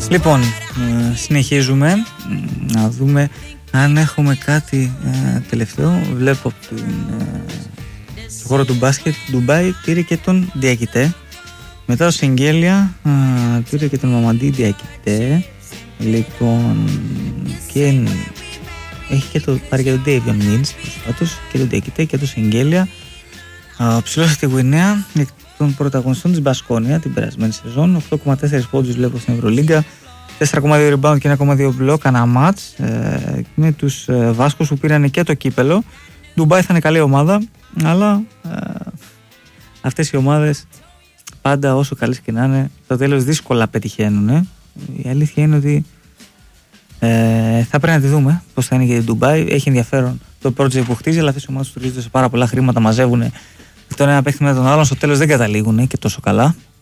Λοιπόν, συνεχίζουμε να δούμε αν έχουμε κάτι τελευταίο. Βλέπω από το χώρο του μπάσκετ, Ντουμπάι πήρε και τον Διακητέ. Μετά ο Σεγγέλια πήρε και τον Μαμαντή Διακητέ. Λοιπόν, και έχει και πάρει και τον Ντέιβιον Μίλς προσφάτως, και τον Διακητέ και τον Σεγγέλια. Ψηλός στη Γουινέα των πρωταγωνιστών της Μπασκόνια την περασμένη σεζόν. 8,4 πόντους βλέπω στην Ευρωλίγκα, 4,2 rebound και 1,2 μπλοκ ανά μάτς, με τους Βάσκους που πήραν και το κύπελο. Ντουμπάι θα είναι καλή ομάδα, αλλά αυτές οι ομάδες πάντα όσο καλές και να είναι, στο τέλος δύσκολα πετυχαίνουν. Η αλήθεια είναι ότι θα πρέπει να τη δούμε πώς θα είναι και η Ντουμπάι. Έχει ενδιαφέρον το project που χτίζει, αλλά αυτές οι ομάδες στηρίζονται σε πάρα πολλά χρήματα, μαζεύουν τον ένα παίχτη με τον άλλον, στο τέλος δεν καταλήγουν και τόσο καλά.